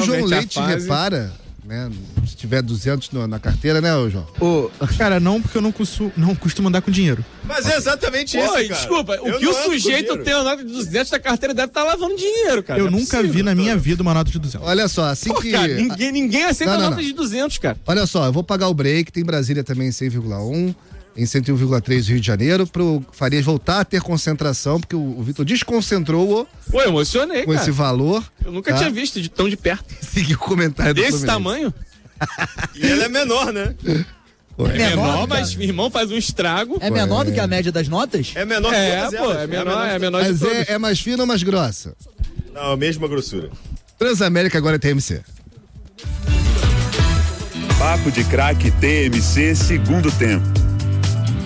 João Leite repara, né? Se tiver 200 na carteira, né, ô João? Cara, não, porque eu não costumo andar com dinheiro. Mas é exatamente isso, cara. Desculpa, o que o sujeito tem uma nota de 200 da carteira deve estar lavando dinheiro, cara. Eu nunca vi na minha vida uma nota de 200. Olha só, assim que... Cara, ninguém aceita nota de 200, cara. Olha só, eu vou pagar o break, tem Brasília também em 100,1, em 101,3 Rio de Janeiro, pro Farias voltar a ter concentração, porque o Vitor desconcentrou-o. Pô, eu emocionei, com esse valor. Eu nunca tinha visto tão de perto. Seguiu o comentário do desse tamanho? E ele é menor, né? É menor, mas meu irmão faz um estrago. É menor do que a média das notas? É menor que todas elas. É menor de mas todas. é mais fina ou mais grossa? Não, a mesma grossura. Transamérica agora é TMC. Papo de Craque TMC, segundo tempo.